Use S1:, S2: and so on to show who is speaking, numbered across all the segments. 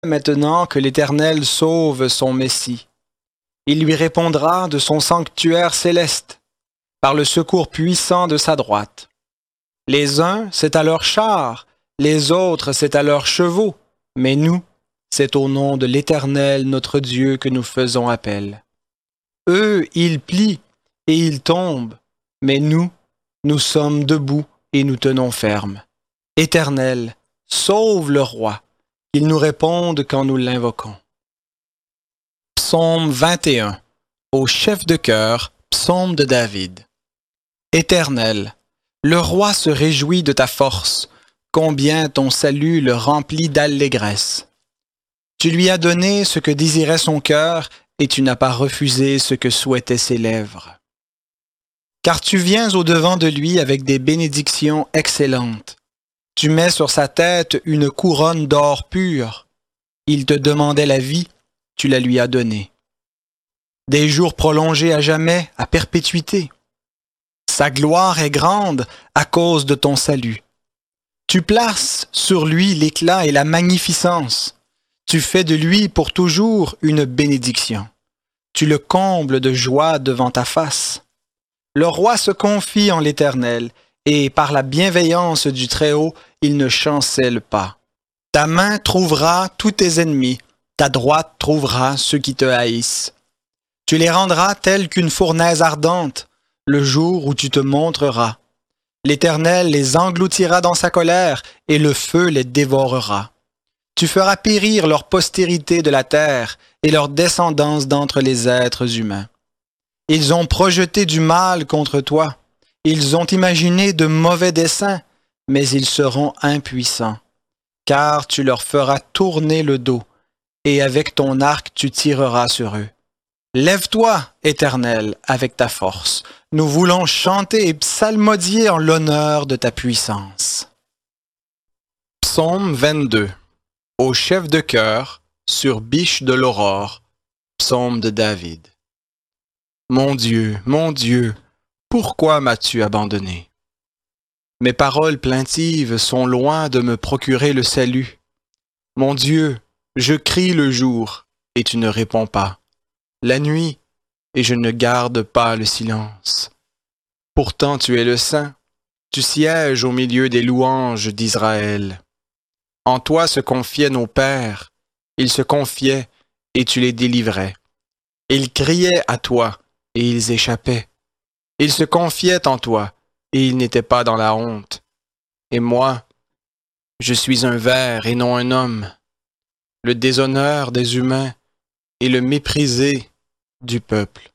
S1: maintenant que l'Éternel sauve son Messie. Il lui répondra de son sanctuaire céleste, par le secours puissant de sa droite. Les uns, c'est à leurs chars, les autres, c'est à leurs chevaux, mais nous, c'est au nom de l'Éternel notre Dieu que nous faisons appel. Eux, ils plient et ils tombent, mais nous sommes debout et nous tenons ferme. Éternel, sauve le roi, qu'il nous réponde quand nous l'invoquons. Psaume 21. Au chef de chœur, psaume de David. Éternel, le roi se réjouit de ta force, combien ton salut le remplit d'allégresse. Tu lui as donné ce que désirait son cœur, et tu n'as pas refusé ce que souhaitaient ses lèvres. Car tu viens au-devant de lui avec des bénédictions excellentes. Tu mets sur sa tête une couronne d'or pur. Il te demandait la vie, tu la lui as donnée. Des jours prolongés à jamais, à perpétuité. Sa gloire est grande à cause de ton salut. Tu places sur lui l'éclat et la magnificence. Tu fais de lui pour toujours une bénédiction. Tu le combles de joie devant ta face. Le roi se confie en l'Éternel, et par la bienveillance du Très-Haut, il ne chancelle pas. Ta main trouvera tous tes ennemis, ta droite trouvera ceux qui te haïssent. Tu les rendras tels qu'une fournaise ardente, le jour où tu te montreras. L'Éternel les engloutira dans sa colère, et le feu les dévorera. Tu feras périr leur postérité de la terre, et leur descendance d'entre les êtres humains. Ils ont projeté du mal contre toi. Ils ont imaginé de mauvais desseins, mais ils seront impuissants, car tu leur feras tourner le dos, et avec ton arc tu tireras sur eux. Lève-toi, Éternel, avec ta force. Nous voulons chanter et psalmodier en l'honneur de ta puissance. Psaume 22. Au chef de chœur, sur biche de l'aurore, psaume de David. Mon Dieu, pourquoi m'as-tu abandonné? Mes paroles plaintives sont loin de me procurer le salut. Mon Dieu, je crie le jour, et tu ne réponds pas. La nuit, et je ne garde pas le silence. Pourtant tu es le Saint, tu sièges au milieu des louanges d'Israël. En toi se confiaient nos pères, ils se confiaient, et tu les délivrais. Ils criaient à toi, et ils échappaient. Ils se confiaient en toi, et ils n'étaient pas dans la honte. Et moi, je suis un ver et non un homme, le déshonneur des humains et le méprisé du peuple.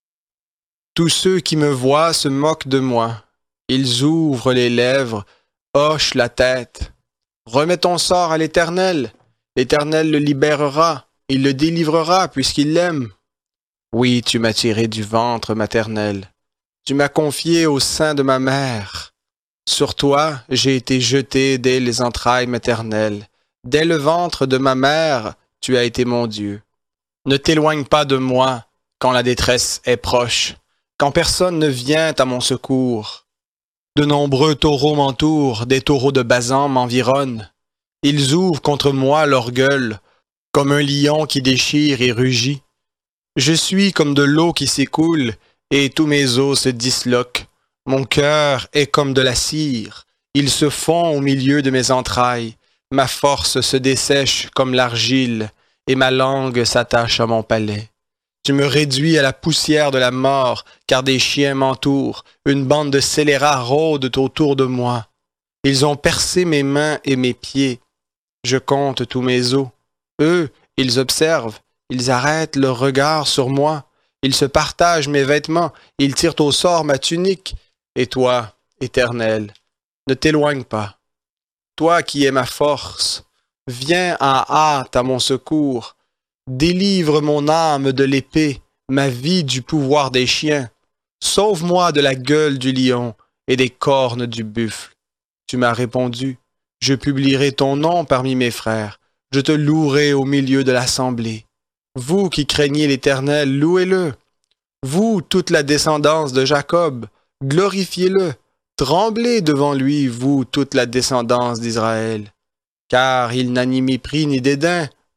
S1: Tous ceux qui me voient se moquent de moi. Ils ouvrent les lèvres, hochent la tête. Remets ton sort à l'Éternel. L'Éternel le libérera, il le délivrera puisqu'il l'aime. Oui, tu m'as tiré du ventre maternel. Tu m'as confié au sein de ma mère. Sur toi, j'ai été jeté dès les entrailles maternelles. Dès le ventre de ma mère, tu as été mon Dieu. Ne t'éloigne pas de moi quand la détresse est proche, quand personne ne vient à mon secours. De nombreux taureaux m'entourent, des taureaux de Basan m'environnent. Ils ouvrent contre moi leur gueule, comme un lion qui déchire et rugit. Je suis comme de l'eau qui s'écoule, et tous mes os se disloquent. Mon cœur est comme de la cire, il se fond au milieu de mes entrailles. Ma force se dessèche comme l'argile, et ma langue s'attache à mon palais. Tu me réduis à la poussière de la mort, car des chiens m'entourent, une bande de scélérats rôdent autour de moi. Ils ont percé mes mains et mes pieds. Je compte tous mes os. Eux, ils observent, ils arrêtent leur regard sur moi. Ils se partagent mes vêtements, ils tirent au sort ma tunique. Et toi, Éternel, ne t'éloigne pas. Toi qui es ma force, viens en hâte à mon secours. Délivre mon âme de l'épée, ma vie du pouvoir des chiens. Sauve-moi de la gueule du lion et des cornes du buffle. Tu m'as répondu, je publierai ton nom parmi mes frères. Je te louerai au milieu de l'assemblée. Vous qui craignez l'Éternel, louez-le. Vous, toute la descendance de Jacob, glorifiez-le. Tremblez devant lui, vous, toute la descendance d'Israël. Car il n'a ni mépris ni dédain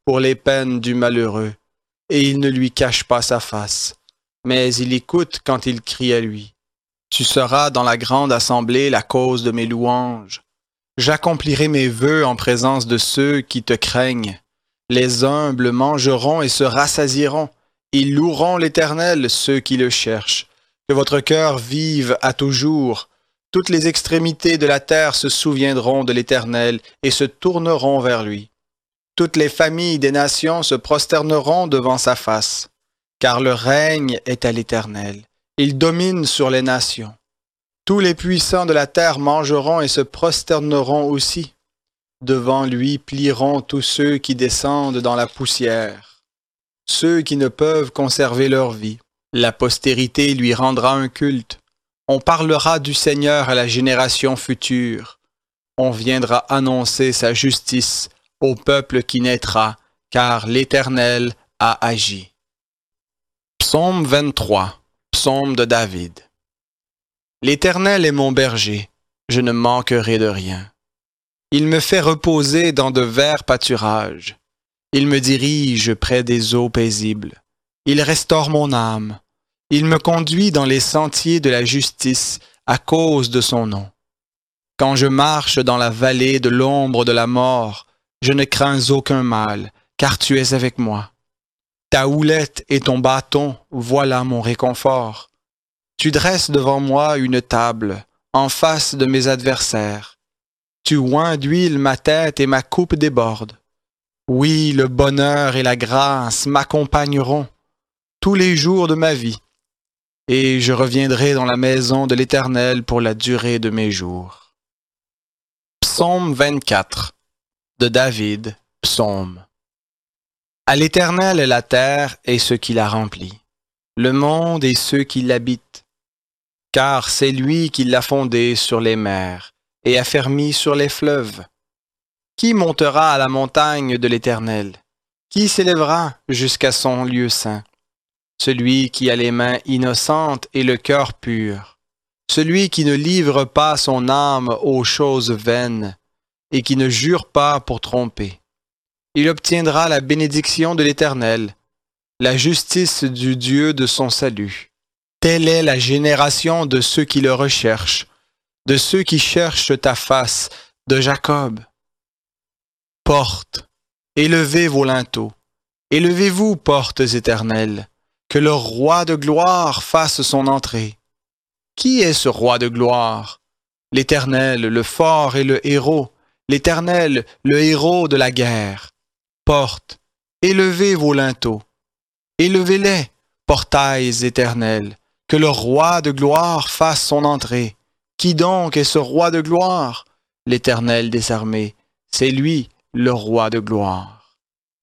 S1: pour les peines du malheureux, et il ne lui cache pas sa face, mais il écoute quand il crie à lui. Tu seras dans la grande assemblée la cause de mes louanges. J'accomplirai mes vœux en présence de ceux qui te craignent. Les humbles mangeront et se rassasieront. Ils loueront l'Éternel, ceux qui le cherchent. Que votre cœur vive à toujours. Toutes les extrémités de la terre se souviendront de l'Éternel et se tourneront vers lui. Toutes les familles des nations se prosterneront devant sa face, car le règne est à l'Éternel. Il domine sur les nations. Tous les puissants de la terre mangeront et se prosterneront aussi. Devant lui plieront tous ceux qui descendent dans la poussière, ceux qui ne peuvent conserver leur vie. La postérité lui rendra un culte. On parlera du Seigneur à la génération future. On viendra annoncer sa justice au peuple qui naîtra, car l'Éternel a agi. Psaume 23, psaume de David. L'Éternel est mon berger, je ne manquerai de rien. Il me fait reposer dans de verts pâturages. Il me dirige près des eaux paisibles. Il restaure mon âme. Il me conduit dans les sentiers de la justice à cause de son nom. Quand je marche dans la vallée de l'ombre de la mort, je ne crains aucun mal, car tu es avec moi. Ta houlette et ton bâton, voilà mon réconfort. Tu dresses devant moi une table, en face de mes adversaires. Tu oins d'huile ma tête et ma coupe déborde. Oui, le bonheur et la grâce m'accompagneront tous les jours de ma vie, et je reviendrai dans la maison de l'Éternel pour la durée de mes jours. Psaume 24 de David, psaume. À l'Éternel est la terre et ce qui la remplit, le monde et ceux qui l'habitent. Car c'est lui qui l'a fondée sur les mers et affermi sur les fleuves. Qui montera à la montagne de l'Éternel? Qui s'élèvera jusqu'à son lieu saint? Celui qui a les mains innocentes et le cœur pur, celui qui ne livre pas son âme aux choses vaines, et qui ne jure pas pour tromper. Il obtiendra la bénédiction de l'Éternel, la justice du Dieu de son salut. Telle est la génération de ceux qui le recherchent, de ceux qui cherchent ta face, de Jacob. Portes, élevez vos linteaux, élevez-vous, portes éternelles, que le roi de gloire fasse son entrée. Qui est ce roi de gloire? L'Éternel, le fort et le héros, l'Éternel, le héros de la guerre. Portes, élevez vos linteaux. Élevez-les, portails éternels, que le roi de gloire fasse son entrée. Qui donc est ce roi de gloire? L'Éternel des armées, c'est lui le roi de gloire.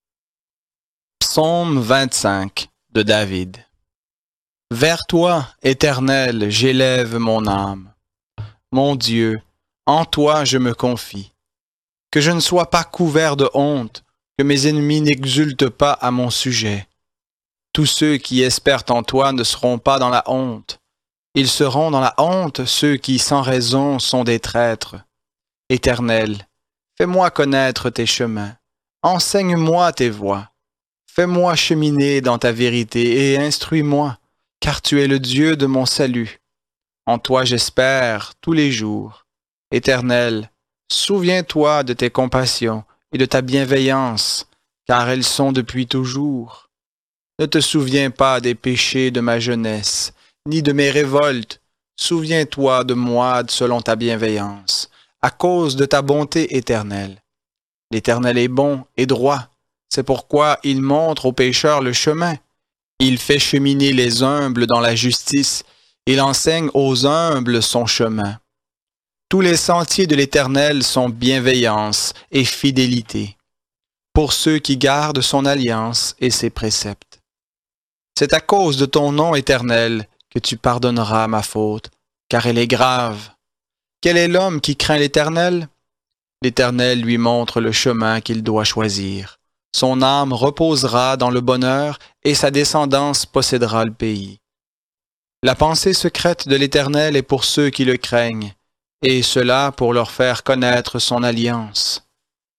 S1: Psaume 25 de David. Vers toi, Éternel, j'élève mon âme. Mon Dieu, en toi je me confie. Que je ne sois pas couvert de honte, que mes ennemis n'exultent pas à mon sujet. Tous ceux qui espèrent en toi ne seront pas dans la honte. Ils seront dans la honte ceux qui sans raison sont des traîtres. Éternel, fais-moi connaître tes chemins. Enseigne-moi tes voies. Fais-moi cheminer dans ta vérité et instruis-moi, car tu es le Dieu de mon salut. En toi j'espère tous les jours. Éternel, souviens-toi de tes compassions et de ta bienveillance, car elles sont depuis toujours. Ne te souviens pas des péchés de ma jeunesse, ni de mes révoltes. Souviens-toi de moi selon ta bienveillance, à cause de ta bonté éternelle. L'Éternel est bon et droit, c'est pourquoi il montre aux pécheurs le chemin. Il fait cheminer les humbles dans la justice, il enseigne aux humbles son chemin. Tous les sentiers de l'Éternel sont bienveillance et fidélité, pour ceux qui gardent son alliance et ses préceptes. C'est à cause de ton nom éternel que tu pardonneras ma faute, car elle est grave. Quel est l'homme qui craint l'Éternel? L'Éternel lui montre le chemin qu'il doit choisir. Son âme reposera dans le bonheur et sa descendance possédera le pays. La pensée secrète de l'Éternel est pour ceux qui le craignent, et cela pour leur faire connaître son alliance.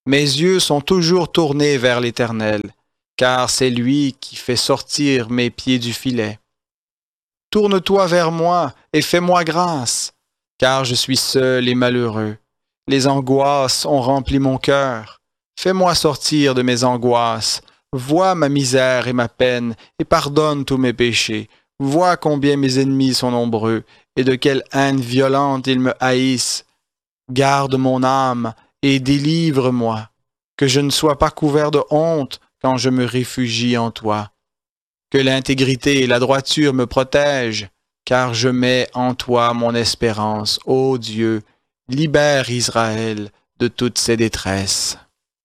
S1: Mes yeux sont toujours tournés vers l'Éternel, car c'est lui qui fait sortir mes pieds du filet. Tourne-toi vers moi et fais-moi grâce, car je suis seul et malheureux. Les angoisses ont rempli mon cœur. Fais-moi sortir de mes angoisses. Vois ma misère et ma peine, et pardonne tous mes péchés. Vois combien mes ennemis sont nombreux, et de quelle haine violente ils me haïssent. Garde mon âme et délivre-moi, que je ne sois pas couvert de honte quand je me réfugie en toi. Que l'intégrité et la droiture me protègent, car je mets en toi mon espérance. Ô Dieu, libère Israël de toutes ses détresses.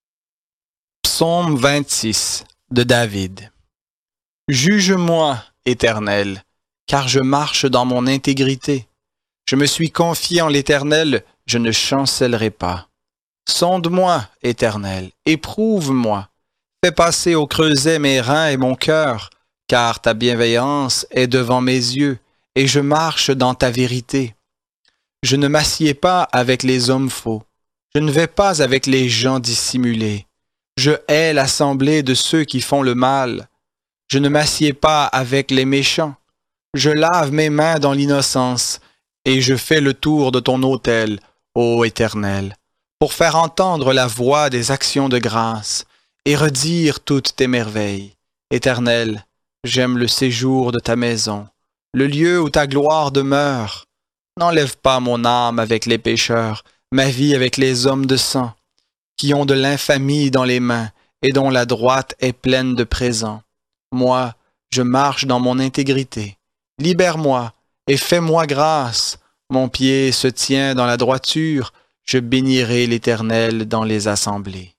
S1: Psaume 26 de David. Juge-moi, Éternel, car je marche dans mon intégrité. Je me suis confié en l'Éternel, je ne chancellerai pas. Sonde-moi, Éternel, éprouve-moi. Fais passer au creuset mes reins et mon cœur, car ta bienveillance est devant mes yeux, et je marche dans ta vérité. Je ne m'assieds pas avec les hommes faux. Je ne vais pas avec les gens dissimulés. Je hais l'assemblée de ceux qui font le mal. Je ne m'assieds pas avec les méchants. Je lave mes mains dans l'innocence, et je fais le tour de ton autel, ô Éternel, pour faire entendre la voix des actions de grâce, et redire toutes tes merveilles. Éternel, j'aime le séjour de ta maison, le lieu où ta gloire demeure. N'enlève pas mon âme avec les pécheurs, ma vie avec les hommes de sang, qui ont de l'infamie dans les mains et dont la droite est pleine de présents. Moi, je marche dans mon intégrité. Libère-moi et fais-moi grâce. Mon pied se tient dans la droiture. Je bénirai l'Éternel dans les assemblées.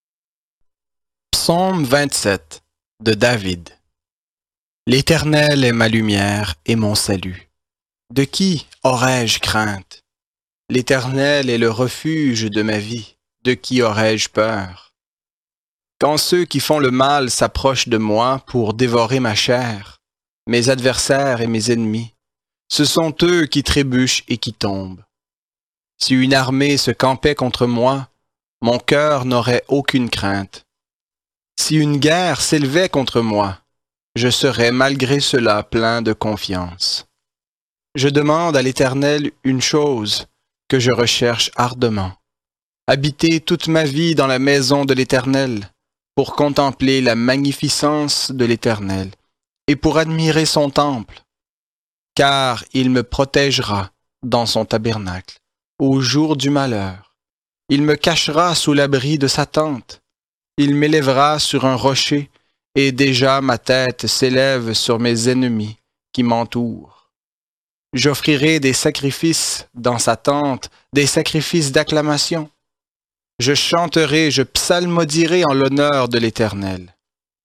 S1: Psaume 27 de David. L'Éternel est ma lumière et mon salut. De qui aurais-je crainte? L'Éternel est le refuge de ma vie. De qui aurais-je peur? Quand ceux qui font le mal s'approchent de moi pour dévorer ma chair, mes adversaires et mes ennemis, ce sont eux qui trébuchent et qui tombent. Si une armée se campait contre moi, mon cœur n'aurait aucune crainte. Si une guerre s'élevait contre moi, je serais malgré cela plein de confiance. Je demande à l'Éternel une chose que je recherche ardemment. Habiter toute ma vie dans la maison de l'Éternel, pour contempler la magnificence de l'Éternel et pour admirer son temple, car il me protégera dans son tabernacle au jour du malheur. Il me cachera sous l'abri de sa tente. Il m'élèvera sur un rocher, et déjà ma tête s'élève sur mes ennemis qui m'entourent. J'offrirai des sacrifices dans sa tente, des sacrifices d'acclamation. Je chanterai, je psalmodierai en l'honneur de l'Éternel.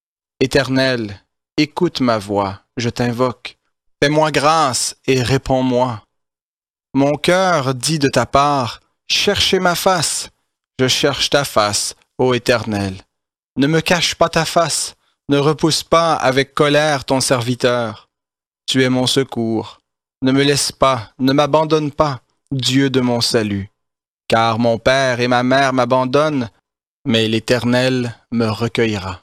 S1: Éternel, écoute ma voix, je t'invoque. Fais-moi grâce et réponds-moi. Mon cœur dit de ta part, cherchez ma face. Je cherche ta face, ô Éternel. Ne me cache pas ta face, ne repousse pas avec colère ton serviteur. Tu es mon secours. Ne me laisse pas, ne m'abandonne pas, Dieu de mon salut. Car mon père et ma mère m'abandonnent, mais l'Éternel me recueillera.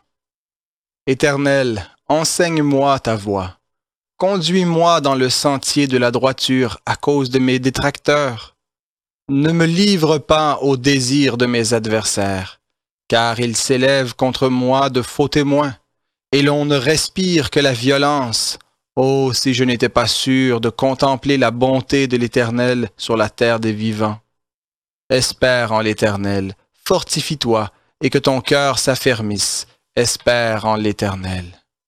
S1: Éternel, enseigne-moi ta voie. Conduis-moi dans le sentier de la droiture à cause de mes détracteurs. Ne me livre pas au désir de mes adversaires, car ils s'élèvent contre moi de faux témoins, et l'on ne respire que la violence. Oh, si je n'étais pas sûr de contempler la bonté de l'Éternel sur la terre des vivants. Espère en l'Éternel, fortifie-toi, et que ton cœur s'affermisse. Espère en l'Éternel.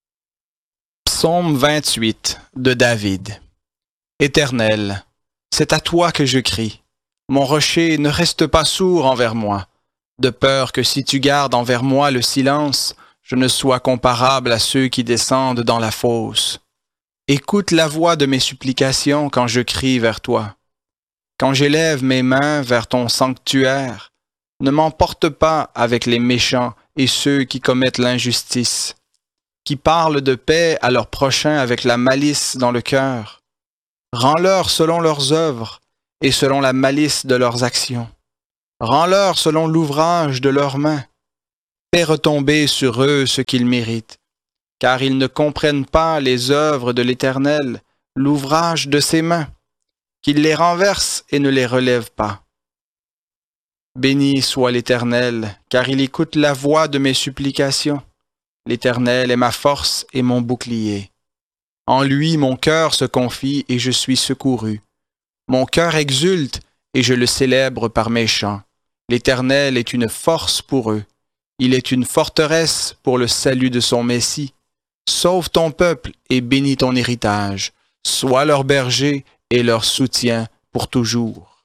S1: Psaume 28 de David. Éternel, c'est à toi que je crie. Mon rocher ne reste pas sourd envers moi, de peur que si tu gardes envers moi le silence, je ne sois comparable à ceux qui descendent dans la fosse. Écoute la voix de mes supplications quand je crie vers toi. Quand j'élève mes mains vers ton sanctuaire, ne m'emporte pas avec les méchants et ceux qui commettent l'injustice, qui parlent de paix à leurs prochains avec la malice dans le cœur. Rends-leur selon leurs œuvres et selon la malice de leurs actions. Rends-leur selon l'ouvrage de leurs mains. Fais retomber sur eux ce qu'ils méritent, car ils ne comprennent pas les œuvres de l'Éternel, l'ouvrage de ses mains, qu'il les renverse et ne les relève pas. Béni soit l'Éternel, car il écoute la voix de mes supplications. L'Éternel est ma force et mon bouclier. En lui mon cœur se confie et je suis secouru. Mon cœur exulte et je le célèbre par mes chants. L'Éternel est une force pour eux. Il est une forteresse pour le salut de son Messie. Sauve ton peuple et bénis ton héritage. Sois leur berger et leur soutien pour toujours.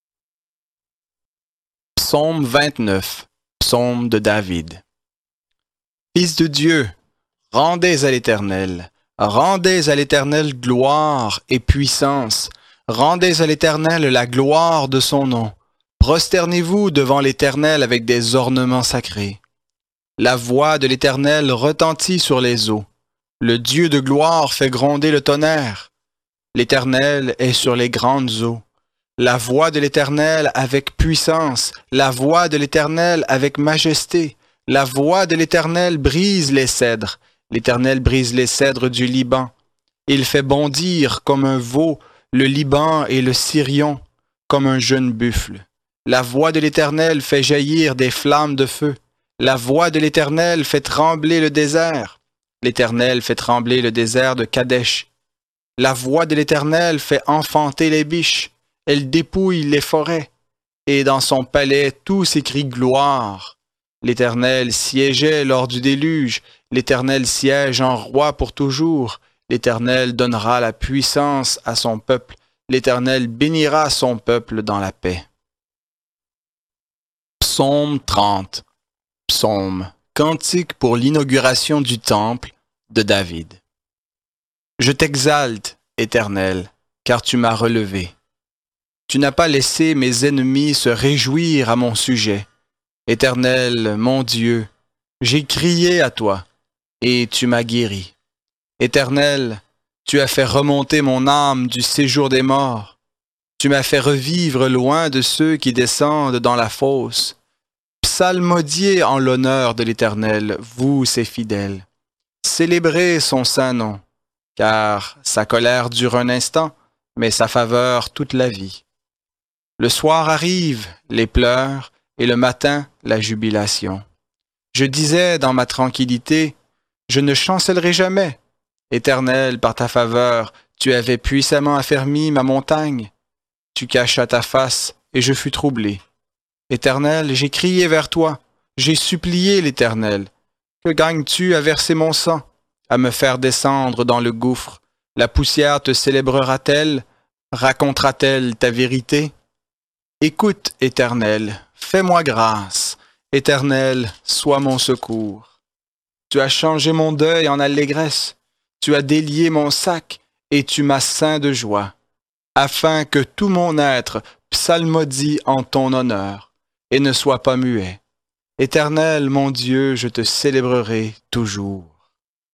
S1: Psaume 29, psaume de David. Fils de Dieu, rendez à l'Éternel gloire et puissance. Rendez à l'Éternel la gloire de son nom. Prosternez-vous devant l'Éternel avec des ornements sacrés. La voix de l'Éternel retentit sur les eaux. Le Dieu de gloire fait gronder le tonnerre. L'Éternel est sur les grandes eaux. La voix de l'Éternel avec puissance, la voix de l'Éternel avec majesté. La voix de l'Éternel brise les cèdres. L'Éternel brise les cèdres du Liban. Il fait bondir comme un veau le Liban et le Sirion, comme un jeune buffle. La voix de l'Éternel fait jaillir des flammes de feu. La voix de l'Éternel fait trembler le désert. L'Éternel fait trembler le désert de Kadesh. La voix de l'Éternel fait enfanter les biches. Elle dépouille les forêts. Et dans son palais, tout s'écrie gloire. L'Éternel siégeait lors du déluge. L'Éternel siège en roi pour toujours. L'Éternel donnera la puissance à son peuple. L'Éternel bénira son peuple dans la paix. Psaume 30. Psaume, cantique pour l'inauguration du temple de David. Je t'exalte, Éternel, car tu m'as relevé. Tu n'as pas laissé mes ennemis se réjouir à mon sujet. Éternel, mon Dieu, j'ai crié à toi, et tu m'as guéri. Éternel, tu as fait remonter mon âme du séjour des morts. Tu m'as fait revivre loin de ceux qui descendent dans la fosse. Psalmodiez en l'honneur de l'Éternel, vous ses fidèles. Célébrez son saint nom, car sa colère dure un instant, mais sa faveur toute la vie. Le soir arrive, les pleurs, et le matin, la jubilation. Je disais dans ma tranquillité, je ne chancellerai jamais. Éternel, par ta faveur, tu avais puissamment affermi ma montagne. Tu cachas ta face, et je fus troublé. Éternel, j'ai crié vers toi, j'ai supplié l'Éternel. Que gagnes-tu à verser mon sang, à me faire descendre dans le gouffre? La poussière te célébrera-t-elle? Racontera-t-elle ta vérité? Écoute, Éternel, fais-moi grâce. Éternel, sois mon secours. Tu as changé mon deuil en allégresse. Tu as délié mon sac et tu m'as ceint de joie, afin que tout mon être psalmodie en ton honneur et ne soit pas muet. Éternel, mon Dieu, je te célébrerai toujours.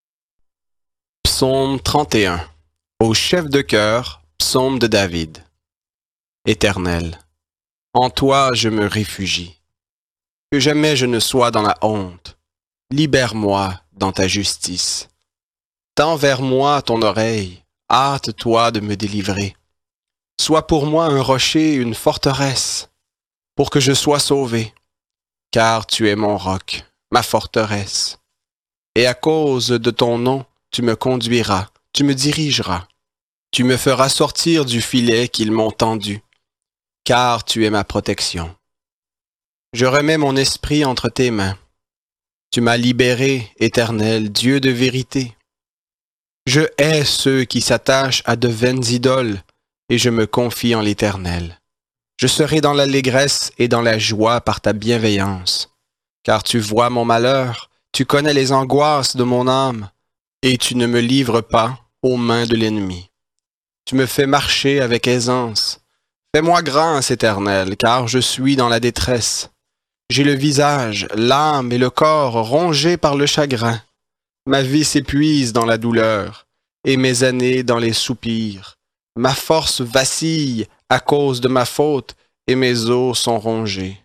S1: Psaume 31. Au chef de chœur, psaume de David. Éternel, en toi je me réfugie. Que jamais je ne sois dans la honte. Libère-moi dans ta justice. Tends vers moi ton oreille, hâte-toi de me délivrer. Sois pour moi un rocher, une forteresse, pour que je sois sauvé, car tu es mon roc, ma forteresse. Et à cause de ton nom, tu me conduiras, tu me dirigeras. Tu me feras sortir du filet qu'ils m'ont tendu, car tu es ma protection. Je remets mon esprit entre tes mains. Tu m'as libéré, Éternel, Dieu de vérité. Je hais ceux qui s'attachent à de vaines idoles, et je me confie en l'Éternel. Je serai dans l'allégresse et dans la joie par ta bienveillance, car tu vois mon malheur, tu connais les angoisses de mon âme, et tu ne me livres pas aux mains de l'ennemi. Tu me fais marcher avec aisance. Fais-moi grâce, Éternel, car je suis dans la détresse. J'ai le visage, l'âme et le corps rongés par le chagrin. Ma vie s'épuise dans la douleur, et mes années dans les soupirs. Ma force vacille à cause de ma faute, et mes os sont rongés.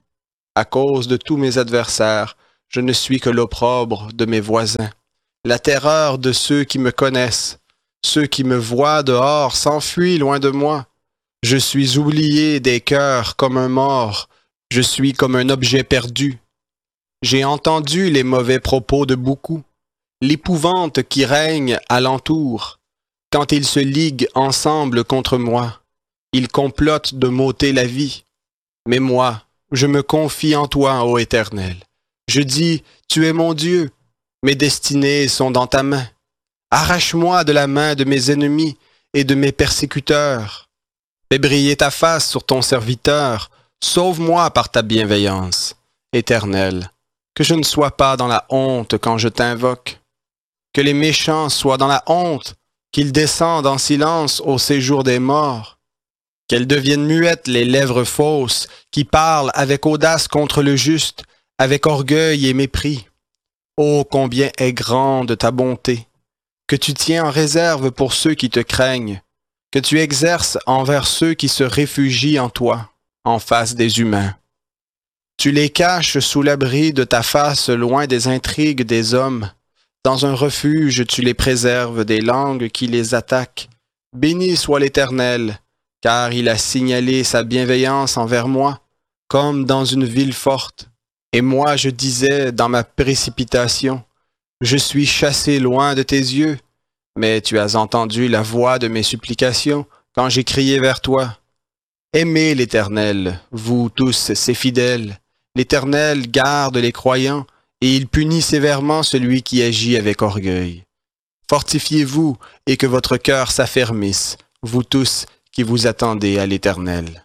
S1: À cause de tous mes adversaires, je ne suis que l'opprobre de mes voisins, la terreur de ceux qui me connaissent. Ceux qui me voient dehors s'enfuient loin de moi. Je suis oublié des cœurs comme un mort, je suis comme un objet perdu. J'ai entendu les mauvais propos de beaucoup, l'épouvante qui règne alentour. Quand ils se liguent ensemble contre moi, ils complotent de m'ôter la vie. Mais moi, je me confie en toi, ô Éternel. Je dis, tu es mon Dieu, mes destinées sont dans ta main. Arrache-moi de la main de mes ennemis et de mes persécuteurs. Fais briller ta face sur ton serviteur, sauve-moi par ta bienveillance, Éternel, que je ne sois pas dans la honte quand je t'invoque. Que les méchants soient dans la honte, qu'ils descendent en silence au séjour des morts. Qu'elles deviennent muettes les lèvres fausses, qui parlent avec audace contre le juste, avec orgueil et mépris. Ô combien est grande ta bonté, que tu tiens en réserve pour ceux qui te craignent, que tu exerces envers ceux qui se réfugient en toi, en face des humains. Tu les caches sous l'abri de ta face loin des intrigues des hommes. Dans un refuge, tu les préserves des langues qui les attaquent. Béni soit l'Éternel, car il a signalé sa bienveillance envers moi, comme dans une ville forte. Et moi je disais dans ma précipitation, je suis chassé loin de tes yeux, mais tu as entendu la voix de mes supplications quand j'ai crié vers toi. Aimez l'Éternel, vous tous ses fidèles. L'Éternel garde les croyants, et il punit sévèrement celui qui agit avec orgueil. Fortifiez-vous et que votre cœur s'affermisse, vous tous qui vous attendez à l'Éternel.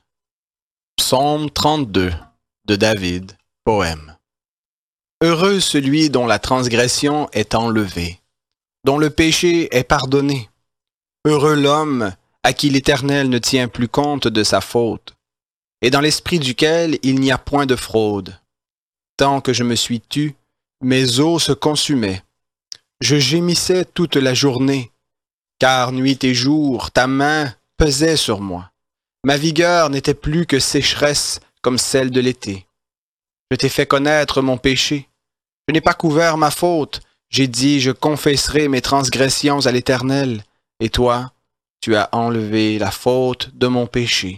S1: Psaume 32 de David, poème. Heureux celui dont la transgression est enlevée, dont le péché est pardonné. Heureux l'homme à qui l'Éternel ne tient plus compte de sa faute, et dans l'esprit duquel il n'y a point de fraude. Tant que je me suis tu, mes os se consumaient. Je gémissais toute la journée, car nuit et jour, ta main pesait sur moi. Ma vigueur n'était plus que sécheresse comme celle de l'été. Je t'ai fait connaître mon péché. Je n'ai pas couvert ma faute. J'ai dit, je confesserai mes transgressions à l'Éternel. Et toi, tu as enlevé la faute de mon péché.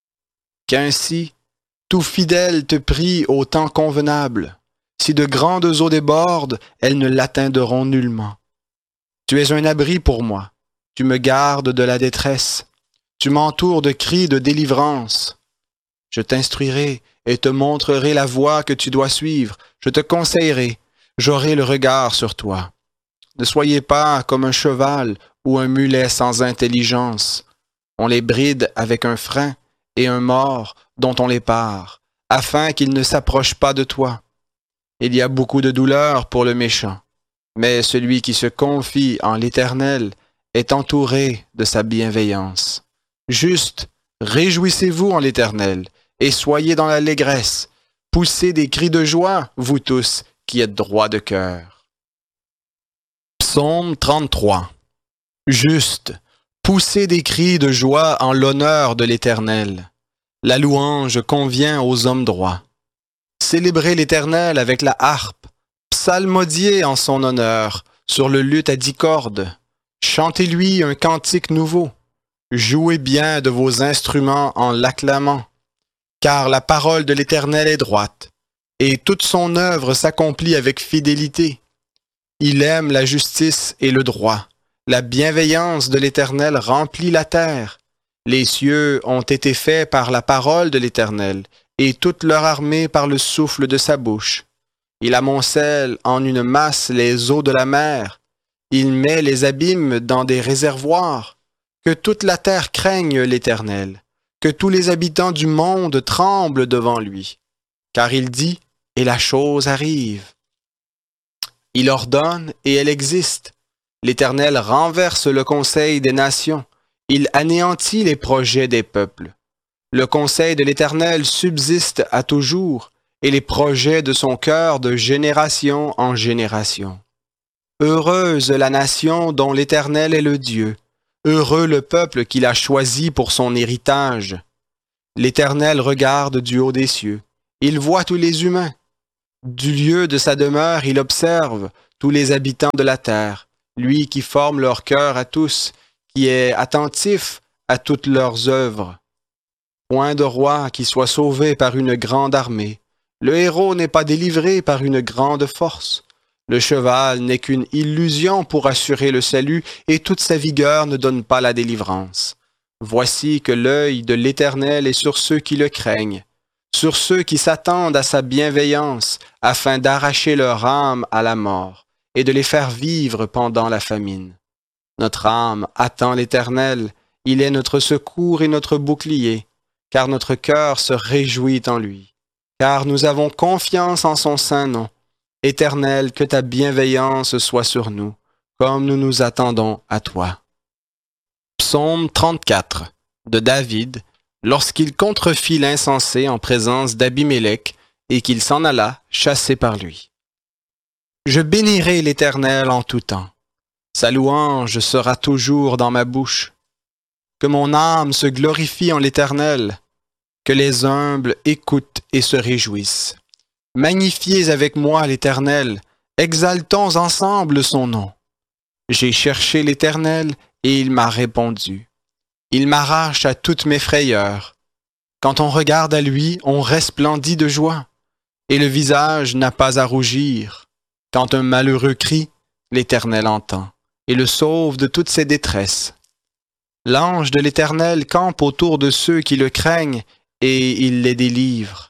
S1: Qu'ainsi, tout fidèle te prie au temps convenable. Si de grandes eaux débordent, elles ne l'atteindront nullement. Tu es un abri pour moi. Tu me gardes de la détresse. Tu m'entoures de cris de délivrance. Je t'instruirai et te montrerai la voie que tu dois suivre. Je te conseillerai. J'aurai le regard sur toi. Ne soyez pas comme un cheval ou un mulet sans intelligence. On les bride avec un frein et un mors dont on les pare, afin qu'ils ne s'approchent pas de toi. Il y a beaucoup de douleur pour le méchant, mais celui qui se confie en l'Éternel est entouré de sa bienveillance. Juste, réjouissez-vous en l'Éternel, et soyez dans l'allégresse. Poussez des cris de joie, vous tous qui êtes droits de cœur. Psaume 33. Juste, poussez des cris de joie en l'honneur de l'Éternel. La louange convient aux hommes droits. Célébrez l'Éternel avec la harpe, psalmodiez en son honneur sur le luth à 10 cordes. Chantez-lui un cantique nouveau. Jouez bien de vos instruments en l'acclamant, car la parole de l'Éternel est droite, et toute son œuvre s'accomplit avec fidélité. Il aime la justice et le droit. La bienveillance de l'Éternel remplit la terre. Les cieux ont été faits par la parole de l'Éternel, et toute leur armée par le souffle de sa bouche. Il amoncelle en une masse les eaux de la mer. Il met les abîmes dans des réservoirs. Que toute la terre craigne l'Éternel. Que tous les habitants du monde tremblent devant lui. Car il dit, et la chose arrive. Il ordonne, et elle existe. L'Éternel renverse le conseil des nations. Il anéantit les projets des peuples. Le conseil de l'Éternel subsiste à toujours, et les projets de son cœur de génération en génération. Heureuse la nation dont l'Éternel est le Dieu. Heureux le peuple qu'il a choisi pour son héritage. L'Éternel regarde du haut des cieux. Il voit tous les humains. Du lieu de sa demeure, il observe tous les habitants de la terre, lui qui forme leur cœur à tous, qui est attentif à toutes leurs œuvres. Point de roi qui soit sauvé par une grande armée. Le héros n'est pas délivré par une grande force. Le cheval n'est qu'une illusion pour assurer le salut, et toute sa vigueur ne donne pas la délivrance. Voici que l'œil de l'Éternel est sur ceux qui le craignent, sur ceux qui s'attendent à sa bienveillance, afin d'arracher leur âme à la mort, et de les faire vivre pendant la famine. Notre âme attend l'Éternel, il est notre secours et notre bouclier, car notre cœur se réjouit en lui, car nous avons confiance en son saint nom. Éternel, que ta bienveillance soit sur nous, comme nous nous attendons à toi. Psaume 34 de David, lorsqu'il contrefit l'insensé en présence d'Abimélec et qu'il s'en alla chassé par lui. Je bénirai l'Éternel en tout temps. Sa louange sera toujours dans ma bouche. Que mon âme se glorifie en l'Éternel, que les humbles écoutent et se réjouissent. Magnifiez avec moi l'Éternel, exaltons ensemble son nom. J'ai cherché l'Éternel et il m'a répondu. Il m'arrache à toutes mes frayeurs. Quand on regarde à lui, on resplendit de joie, et le visage n'a pas à rougir. Quand un malheureux crie, l'Éternel entend, et le sauve de toutes ses détresses. L'ange de l'Éternel campe autour de ceux qui le craignent, et il les délivre.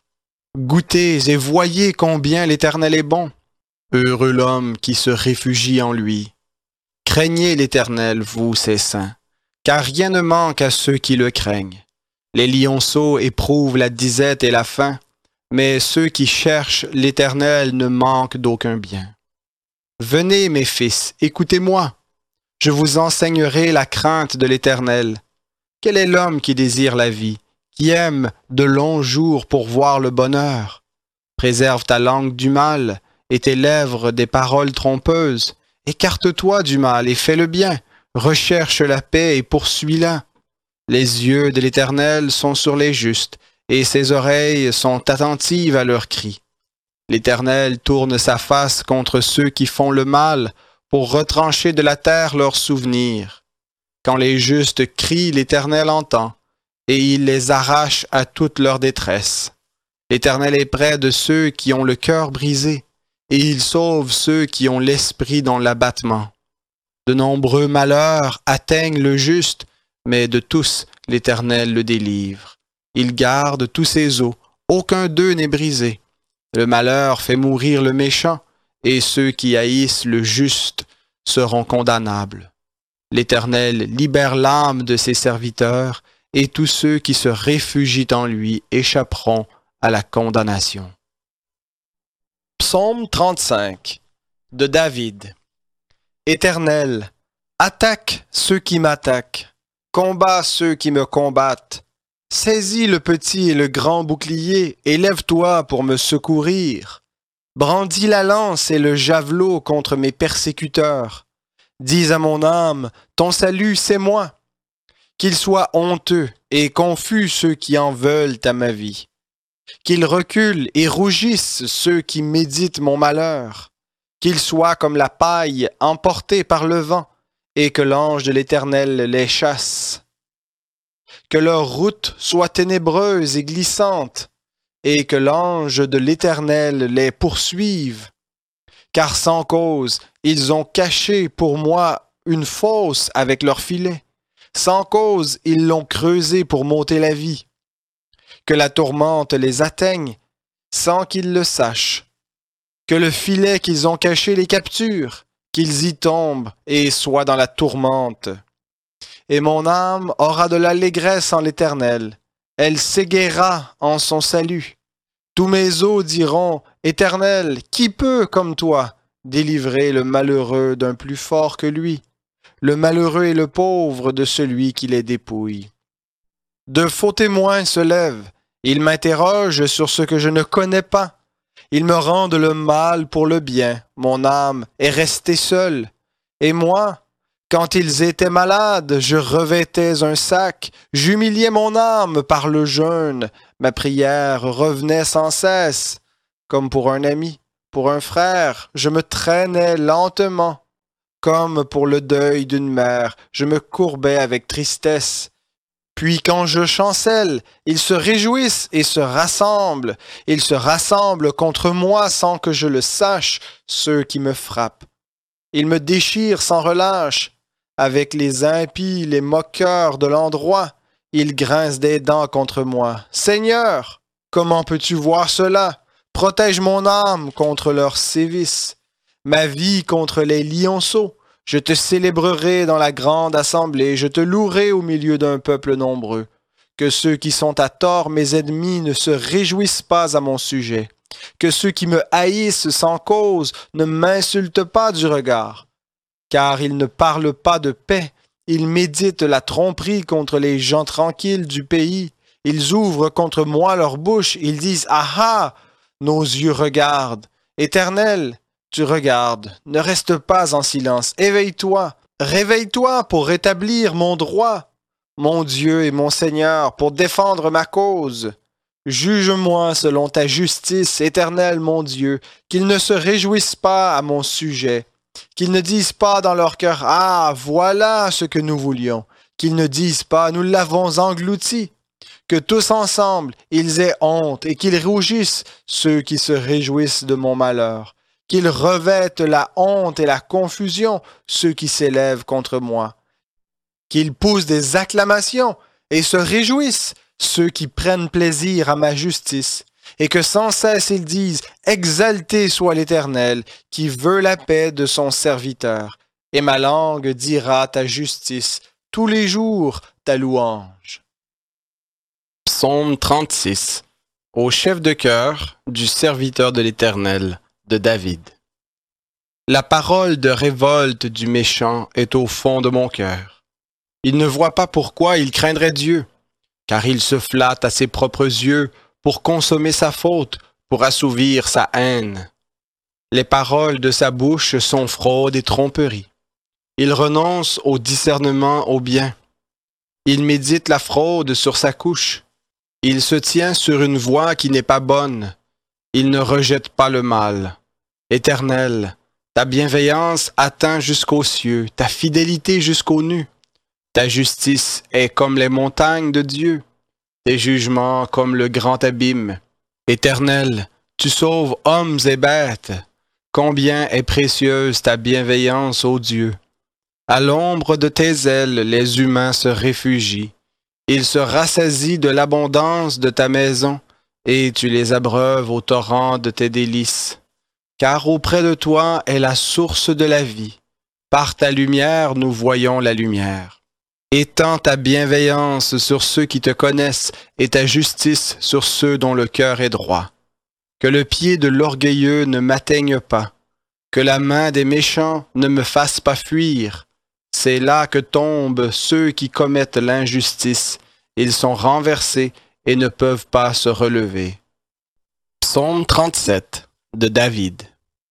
S1: Goûtez et voyez combien l'Éternel est bon. Heureux l'homme qui se réfugie en lui. Craignez l'Éternel, vous ses saints, car rien ne manque à ceux qui le craignent. Les lionceaux éprouvent la disette et la faim, mais ceux qui cherchent l'Éternel ne manquent d'aucun bien. Venez, mes fils, écoutez-moi. Je vous enseignerai la crainte de l'Éternel. Quel est l'homme qui désire la vie, qui aime de longs jours pour voir le bonheur? Préserve ta langue du mal et tes lèvres des paroles trompeuses. Écarte-toi du mal et fais le bien. Recherche la paix et poursuis-la. Les yeux de l'Éternel sont sur les justes et ses oreilles sont attentives à leurs cris. L'Éternel tourne sa face contre ceux qui font le mal pour retrancher de la terre leurs souvenirs. Quand les justes crient, l'Éternel entend, et il les arrache à toute leur détresse. L'Éternel est près de ceux qui ont le cœur brisé, et il sauve ceux qui ont l'esprit dans l'abattement. De nombreux malheurs atteignent le juste, mais de tous l'Éternel le délivre. Il garde tous ses os, aucun d'eux n'est brisé. Le malheur fait mourir le méchant, et ceux qui haïssent le juste seront condamnables. L'Éternel libère l'âme de ses serviteurs, et tous ceux qui se réfugient en lui échapperont à la condamnation. Psaume 35 de David. Éternel, attaque ceux qui m'attaquent, combat ceux qui me combattent. Saisis le petit et le grand bouclier, et lève-toi pour me secourir. Brandis la lance et le javelot contre mes persécuteurs. Dis à mon âme, ton salut c'est moi. Qu'ils soient honteux et confus ceux qui en veulent à ma vie. Qu'ils reculent et rougissent ceux qui méditent mon malheur. Qu'ils soient comme la paille emportée par le vent, et que l'ange de l'Éternel les chasse. Que leur route soit ténébreuse et glissante, et que l'ange de l'Éternel les poursuive. Car sans cause, ils ont caché pour moi une fosse avec leur filet. Sans cause, ils l'ont creusé pour m'ôter la vie. Que la tourmente les atteigne, sans qu'ils le sachent. Que le filet qu'ils ont caché les capture, qu'ils y tombent et soient dans la tourmente. Et mon âme aura de l'allégresse en l'Éternel. Elle s'égaiera en son salut. Tous mes os diront, Éternel, qui peut, comme toi, délivrer le malheureux d'un plus fort que lui, le malheureux et le pauvre de celui qui les dépouille. De faux témoins se lèvent, ils m'interrogent sur ce que je ne connais pas. Ils me rendent le mal pour le bien, mon âme est restée seule. Et moi, quand ils étaient malades, je revêtais un sac, j'humiliais mon âme par le jeûne,
S2: Ma prière revenait sans cesse, comme pour un ami, pour un frère, je me traînais lentement. Comme pour le deuil d'une mère, je me courbais avec tristesse. Puis quand je chancelle, ils se réjouissent et se rassemblent. Ils se rassemblent contre moi sans que je le sache, ceux qui me frappent. Ils me déchirent sans relâche. Avec les impies, les moqueurs de l'endroit, ils grincent des dents contre moi. Seigneur, comment peux-tu voir cela? Protège mon âme contre leurs sévices, ma vie contre les lionceaux. Je te célébrerai dans la grande assemblée, je te louerai au milieu d'un peuple nombreux. Que ceux qui sont à tort, mes ennemis, ne se réjouissent pas à mon sujet. Que ceux qui me haïssent sans cause ne m'insultent pas du regard. Car ils ne parlent pas de paix, ils méditent la tromperie contre les gens tranquilles du pays. Ils ouvrent contre moi leur bouche, ils disent « Ah ah !» Nos yeux regardent. Éternel, tu regardes. Ne reste pas en silence. Éveille-toi. Réveille-toi pour rétablir mon droit. Mon Dieu et mon Seigneur, pour défendre ma cause. Juge-moi selon ta justice, Éternel mon Dieu, qu'ils ne se réjouissent pas à mon sujet, qu'ils ne disent pas dans leur cœur « Ah, voilà ce que nous voulions », qu'ils ne disent pas « Nous l'avons englouti ». Que tous ensemble, ils aient honte et qu'ils rougissent, ceux qui se réjouissent de mon malheur. Qu'ils revêtent la honte et la confusion, ceux qui s'élèvent contre moi. Qu'ils poussent des acclamations et se réjouissent, ceux qui prennent plaisir à ma justice. Et que sans cesse ils disent « Exalté soit l'Éternel, qui veut la paix de son serviteur. » Et ma langue dira ta justice, tous les jours ta louange.
S1: Psaume 36. Au chef de chœur du serviteur de l'Éternel, de David. La parole de révolte du méchant est au fond de mon cœur. Il ne voit pas pourquoi il craindrait Dieu, car il se flatte à ses propres yeux pour consommer sa faute, pour assouvir sa haine. Les paroles de sa bouche sont fraude et tromperie. Il renonce au discernement au bien. Il médite la fraude sur sa couche. Il se tient sur une voie qui n'est pas bonne. Il ne rejette pas le mal. Éternel, ta bienveillance atteint jusqu'aux cieux, ta fidélité jusqu'aux nues. Ta justice est comme les montagnes de Dieu, tes jugements comme le grand abîme. Éternel, tu sauves hommes et bêtes. Combien est précieuse ta bienveillance, ô Dieu. À l'ombre de tes ailes, les humains se réfugient. Ils se rassasient de l'abondance de ta maison, et tu les abreuves au torrent de tes délices. Car auprès de toi est la source de la vie. Par ta lumière, nous voyons la lumière. Étends ta bienveillance sur ceux qui te connaissent et ta justice sur ceux dont le cœur est droit. Que le pied de l'orgueilleux ne m'atteigne pas, que la main des méchants ne me fasse pas fuir. C'est là que tombent ceux qui commettent l'injustice. Ils sont renversés et ne peuvent pas se relever. Psaume 37 de David.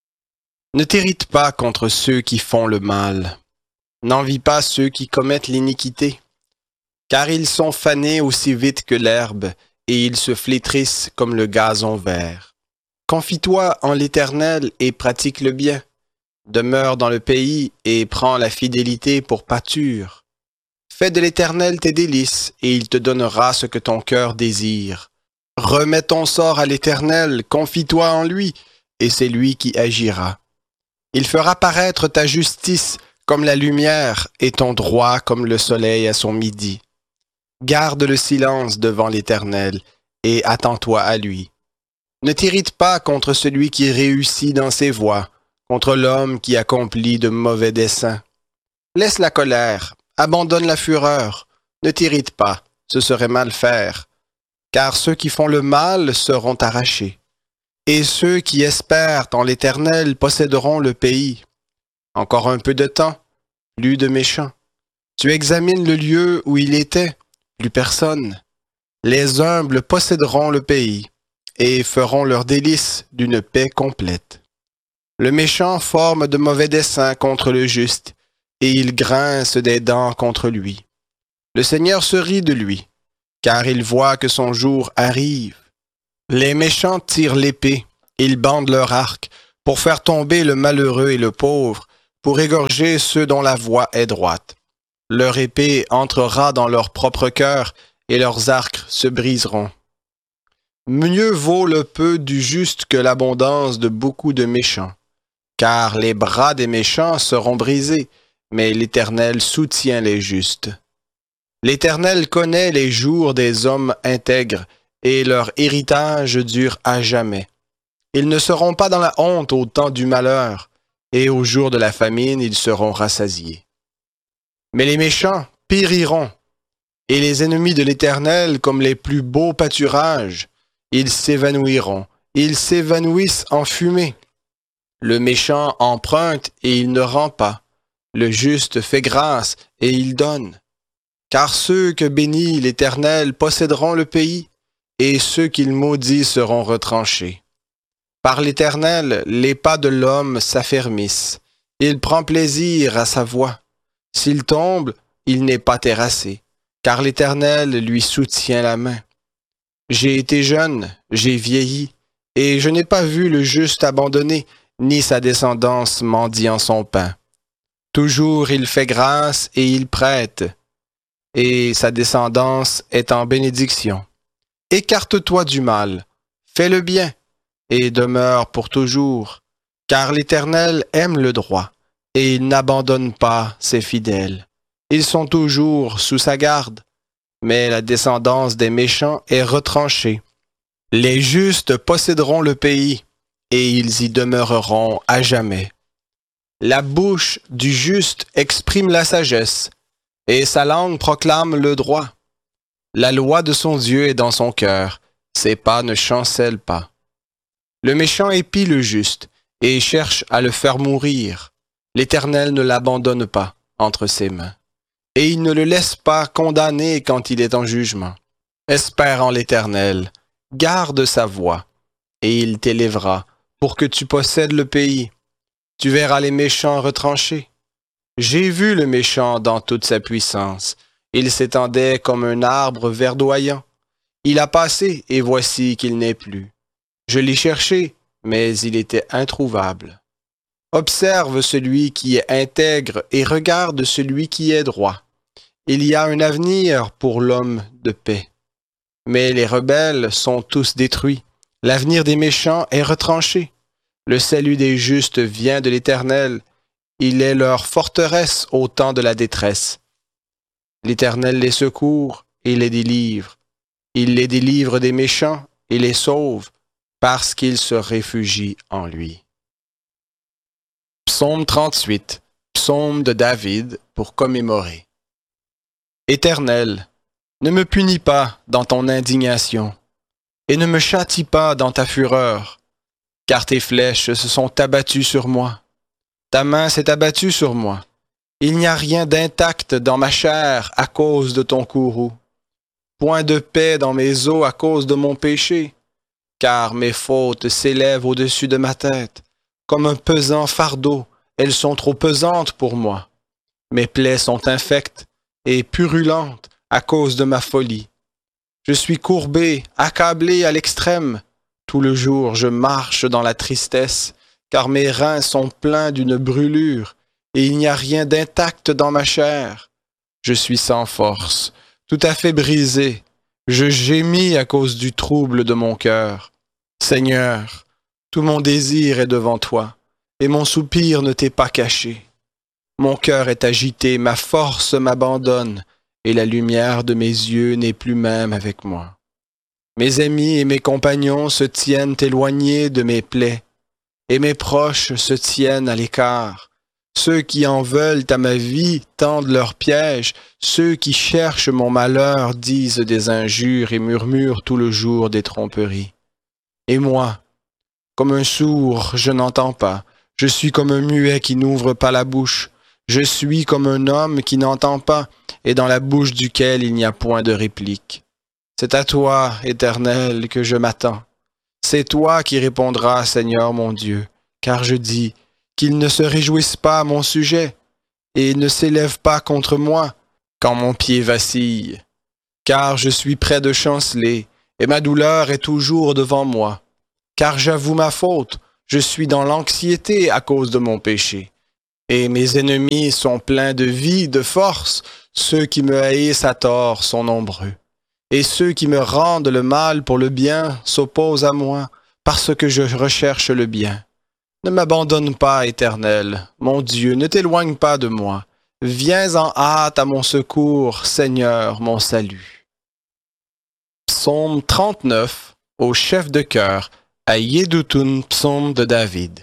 S1: Ne t'irrite pas contre ceux qui font le mal. N'envie pas ceux qui commettent l'iniquité, car ils sont fanés aussi vite que l'herbe, et ils se flétrissent comme le gazon vert. Confie-toi en l'Éternel et pratique le bien. Demeure dans le pays et prends la fidélité pour pâture. Fais de l'Éternel tes délices, et il te donnera ce que ton cœur désire. Remets ton sort à l'Éternel, confie-toi en lui, et c'est lui qui agira. Il fera paraître ta justice comme la lumière et ton droit comme le soleil à son midi. Garde le silence devant l'Éternel et attends-toi à lui. Ne t'irrite pas contre celui qui réussit dans ses voies, contre l'homme qui accomplit de mauvais desseins. Laisse la colère, abandonne la fureur, ne t'irrite pas, ce serait mal faire, car ceux qui font le mal seront arrachés, et ceux qui espèrent en l'Éternel posséderont le pays. Encore un peu de temps, plus de méchants. Tu examines le lieu où il était, plus personne. Les humbles posséderont le pays et feront leurs délices d'une paix complète. Le méchant forme de mauvais desseins contre le juste, et il grince des dents contre lui. Le Seigneur se rit de lui.
S2: car il voit que son jour arrive. Les méchants tirent l'épée, ils bandent leur arc, pour faire tomber le malheureux et le pauvre, pour égorger ceux dont la voie est droite. Leur épée entrera dans leur propre cœur, et leurs arcs se briseront. Mieux vaut le peu du juste que l'abondance de beaucoup de méchants, car les bras des méchants seront brisés, mais l'Éternel soutient les justes. L'Éternel connaît les jours des hommes intègres, et leur héritage dure à jamais. Ils ne seront pas dans la honte au temps du malheur, et au jour de la famine ils seront rassasiés. Mais les méchants périront, et les ennemis de l'Éternel comme les plus beaux pâturages, ils s'évanouiront, ils s'évanouissent en fumée. Le méchant emprunte et il ne rend pas, le juste fait grâce et il donne. Car ceux que bénit l'Éternel posséderont le pays, et ceux qu'il maudit seront retranchés. Par l'Éternel, les pas de l'homme s'affermissent. Il prend plaisir à sa voie. S'il tombe, il n'est pas terrassé, car l'Éternel lui soutient la main. J'ai été jeune, j'ai vieilli, et je n'ai pas vu le juste abandonné, ni sa descendance mendiant son pain. Toujours il fait grâce et il prête, et sa descendance est en bénédiction. Écarte-toi du mal, fais le bien, et demeure pour toujours, car l'Éternel aime le droit, et il n'abandonne pas ses fidèles. Ils sont toujours sous sa garde, mais la descendance des méchants est retranchée. Les justes posséderont le pays, et ils y demeureront à jamais. La bouche du juste exprime la sagesse, et sa langue proclame le droit. La loi de son Dieu est dans son cœur, ses pas ne chancellent pas. Le méchant épie le juste, et cherche à le faire mourir. L'Éternel ne l'abandonne pas entre ses mains, et il ne le laisse pas condamner quand il est en jugement. Espère en l'Éternel, garde sa voie, et il t'élèvera pour que tu possèdes le pays. Tu verras les méchants retranchés. J'ai vu le méchant dans toute sa puissance. Il s'étendait comme un arbre verdoyant. Il a passé, et voici qu'il n'est plus. Je l'ai cherché, mais il était introuvable. Observe celui qui est intègre et regarde celui qui est droit. Il y a un avenir pour l'homme de paix. Mais les rebelles sont tous détruits. L'avenir des méchants est retranché. Le salut des justes vient de l'Éternel. Il est leur forteresse au temps de la détresse. L'Éternel les secourt et les délivre. Il les délivre des méchants et les sauve parce qu'ils se réfugient en lui. Psaume 38, psaume de David pour commémorer. Éternel, ne me punis pas dans ton indignation, et ne me châtie pas dans ta fureur, car tes flèches se sont abattues sur moi. Ta main s'est abattue sur moi. Il n'y a rien d'intact dans ma chair à cause de ton courroux. Point de paix dans mes os à cause de mon péché, car mes fautes s'élèvent au-dessus de ma tête. Comme un pesant fardeau, elles sont trop pesantes pour moi. Mes plaies sont infectes et purulentes à cause de ma folie. Je suis courbé, accablé à l'extrême. Tout le jour, je marche dans la tristesse, car mes reins sont pleins d'une brûlure, et il n'y a rien d'intact dans ma chair. Je suis sans force, tout à fait brisé. Je gémis à cause du trouble de mon cœur. Seigneur, tout mon désir est devant toi, et mon soupir ne t'est pas caché. Mon cœur est agité, ma force m'abandonne, et la lumière de mes yeux n'est plus même avec moi. Mes amis et mes compagnons se tiennent éloignés de mes plaies, et mes proches se tiennent à l'écart. Ceux qui en veulent à ma vie tendent leurs pièges, ceux qui cherchent mon malheur disent des injures et murmurent tout le jour des tromperies. Et moi, comme un sourd, je n'entends pas, je suis comme un muet qui n'ouvre pas la bouche, je suis comme un homme qui n'entend pas, et dans la bouche duquel il n'y a point de réplique. C'est à toi, Éternel, que je m'attends. C'est toi qui répondras, Seigneur mon Dieu, car je dis qu'ils ne se réjouissent pas à mon sujet, et ne s'élèvent pas contre moi quand mon pied vacille. car je suis près de chanceler, et ma douleur est toujours devant moi. Car j'avoue ma faute, je suis dans l'anxiété à cause de mon péché. Et mes ennemis sont pleins de vie, de force, ceux qui me haïssent à tort sont nombreux. Et ceux qui me rendent le mal pour le bien s'opposent à moi, parce que je recherche le bien. Ne m'abandonne pas, Éternel, mon Dieu, ne t'éloigne pas de moi. Viens en hâte à mon secours, Seigneur, mon salut. Psaume 39, au chef de chœur, à Yédoutun, psaume de David.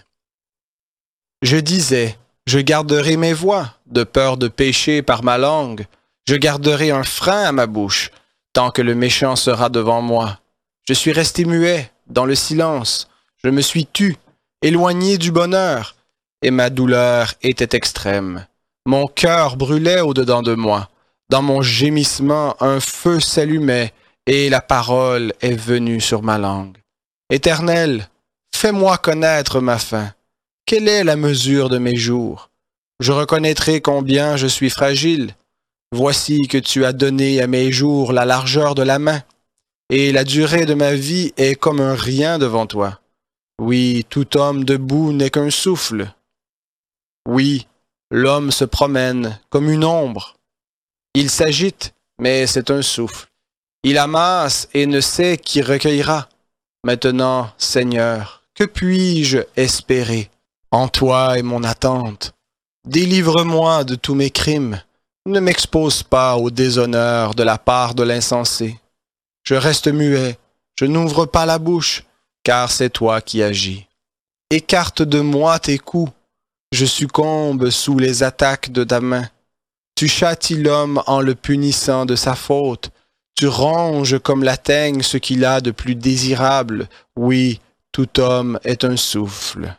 S2: Je disais, je garderai mes voies, de peur de pécher par ma langue. Je garderai un frein à ma bouche, tant que le méchant sera devant moi. Je suis resté muet, dans le silence. Je me suis tu, éloigné du bonheur, et ma douleur était extrême. Mon cœur brûlait au-dedans de moi. Dans mon gémissement, un feu s'allumait, et la parole est venue sur ma langue. Éternel, fais-moi connaître ma fin. Quelle est la mesure de mes jours? Je reconnaîtrai combien je suis fragile. Voici que tu as donné à mes jours la largeur de la main, et la durée de ma vie est comme un rien devant toi. Oui, tout homme debout n'est qu'un souffle. Oui, l'homme se promène comme une ombre. Il s'agite, mais c'est un souffle. Il amasse et ne sait qui recueillera. Maintenant, Seigneur, que puis-je espérer? En toi est mon attente. Délivre-moi de tous mes crimes. Ne m'expose pas au déshonneur de la part de l'insensé. Je reste muet, je n'ouvre pas la bouche, car c'est toi qui agis. Écarte de moi tes coups. Je succombe sous les attaques de ta main. Tu châties l'homme en le punissant de sa faute. Tu ronges comme la teigne ce qu'il a de plus désirable. Oui, tout homme est un souffle.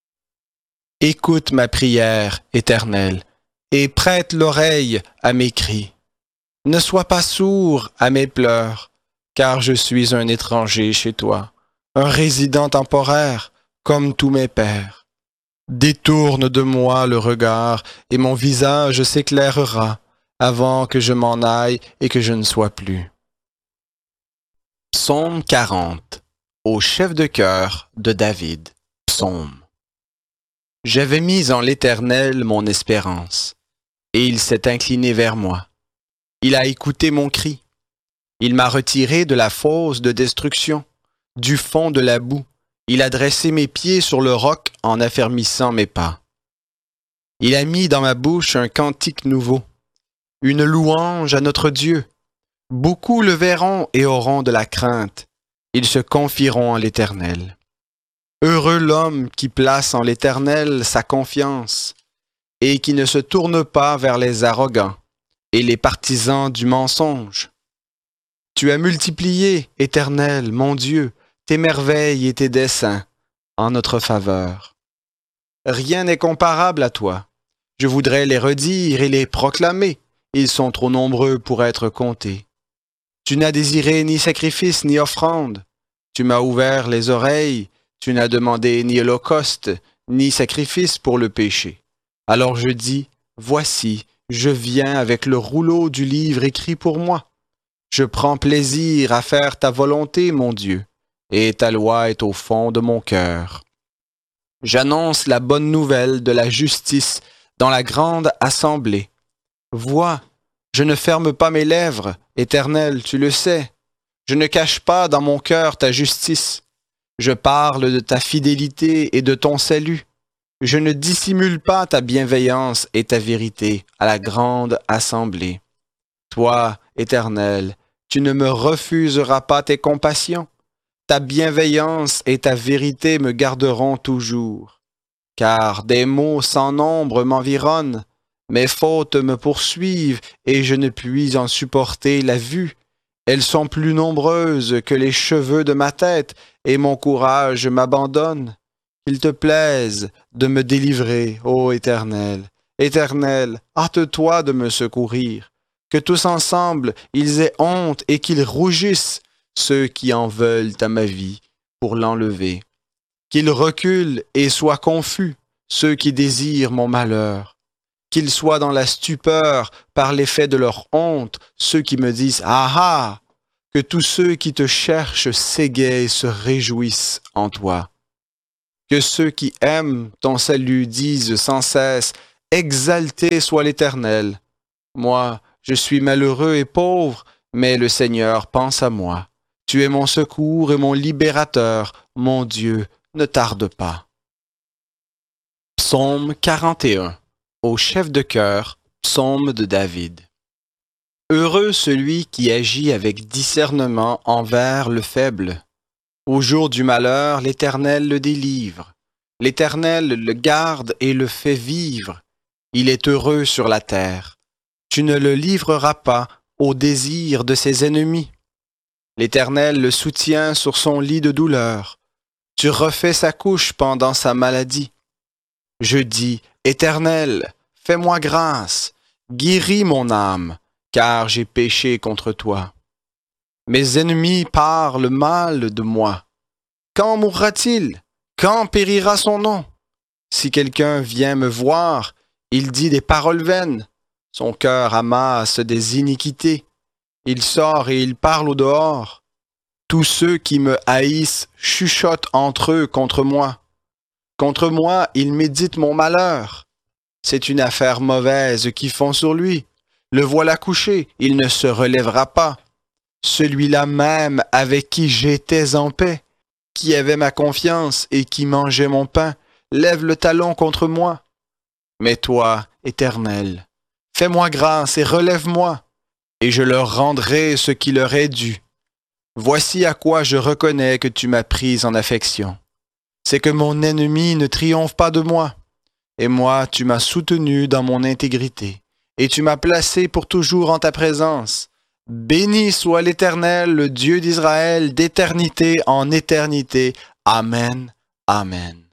S2: Écoute ma prière, Éternel, et prête l'oreille à mes cris. Ne sois pas sourd à mes pleurs, car je suis un étranger chez toi, un résident temporaire, comme tous mes pères. Détourne de moi le regard, et mon visage s'éclairera, avant que je m'en aille et que je ne sois plus. Psaume 40, au chef de chœur de David. Psaume. J'avais mis en l'Éternel mon espérance, et il s'est incliné vers moi. Il a écouté mon cri. Il m'a retiré de la fosse de destruction, du fond de la boue. Il a dressé mes pieds sur le roc en affermissant mes pas. Il a mis dans ma bouche un cantique nouveau, une louange à notre Dieu. Beaucoup le verront et auront de la crainte. Ils se confieront en l'Éternel. Heureux l'homme qui place en l'Éternel sa confiance et qui ne se tourne pas vers les arrogants et les partisans du mensonge. Tu as multiplié, Éternel, mon Dieu, tes merveilles et tes desseins en notre faveur. Rien n'est comparable à toi. Je voudrais les redire et les proclamer. Ils sont trop nombreux pour être comptés. Tu n'as désiré ni sacrifice ni offrande. Tu m'as ouvert les oreilles. Tu n'as demandé ni holocauste, ni sacrifice pour le péché. Alors je dis, voici, je viens avec le rouleau du livre écrit pour moi. Je prends plaisir à faire ta volonté, mon Dieu, et ta loi est au fond de mon cœur. J'annonce la bonne nouvelle de la justice dans la grande assemblée. Vois, je ne ferme pas mes lèvres, Éternel, tu le sais. Je ne cache pas dans mon cœur ta justice. Je parle de ta fidélité et de ton salut. Je ne dissimule pas ta bienveillance et ta vérité à la grande assemblée. Toi, Éternel, tu ne me refuseras pas tes compassions. Ta bienveillance et ta vérité me garderont toujours. Car des maux sans nombre m'environnent, mes fautes me poursuivent et je ne puis en supporter la vue. Elles sont plus nombreuses que les cheveux de ma tête, et mon courage m'abandonne. Qu'il te plaise de me délivrer, ô Éternel. Éternel, hâte-toi de me secourir. Que tous ensemble ils aient honte et qu'ils rougissent, ceux qui en veulent à ma vie, pour l'enlever. Qu'ils reculent et soient confus, ceux qui désirent mon malheur. Qu'ils soient dans la stupeur par l'effet de leur honte, ceux qui me disent « Ah ah !» Que tous ceux qui te cherchent s'égayent et se réjouissent en toi. Que ceux qui aiment ton salut disent sans cesse « Exalté soit l'Éternel !» Moi, je suis malheureux et pauvre, mais le Seigneur pense à moi. Tu es mon secours et mon libérateur, mon Dieu, ne tarde pas.
S1: Psaume 41. Au chef de chœur, psaume de David. Heureux celui qui agit avec discernement envers le faible. Au jour du malheur, l'Éternel le délivre. L'Éternel le garde et le fait vivre. Il est heureux sur la terre. Tu ne le livreras pas au désir de ses ennemis. L'Éternel le soutient sur son lit de douleur. Tu refais sa couche pendant sa maladie. Je dis, Éternel, fais-moi grâce, guéris mon âme, car j'ai péché contre toi. Mes ennemis parlent mal de moi. Quand mourra-t-il? Quand périra son nom? Si quelqu'un vient me voir, il dit des paroles vaines. Son cœur amasse des iniquités. Il sort et il parle au dehors. Tous ceux qui me haïssent chuchotent entre eux contre moi. Contre moi, ils méditent mon malheur. C'est une affaire mauvaise qu'ils font sur lui. Le voilà couché, il ne se relèvera pas. Celui-là même avec qui j'étais en paix, qui avait ma confiance et qui mangeait mon pain, lève le talon contre moi. Mais toi, Éternel, fais-moi grâce et relève-moi, et je leur rendrai ce qui leur est dû. Voici à quoi je reconnais que tu m'as pris en affection. C'est que mon ennemi ne triomphe pas de moi. Et moi, tu m'as soutenu dans mon intégrité, et tu m'as placé pour toujours en ta présence. Béni soit l'Éternel, le Dieu d'Israël, d'éternité en éternité. Amen. Amen.